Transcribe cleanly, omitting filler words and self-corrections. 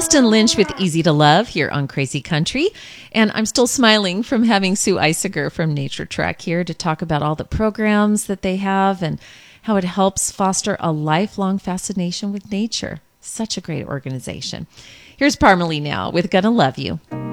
Austin Lynch with Easy to Love here on Crazy Country. And I'm still smiling from having Sue Eisiger from Nature Trek here to talk about all the programs that they have and how it helps foster a lifelong fascination with nature. Such a great organization. Here's Parmalee now with Gonna Love You.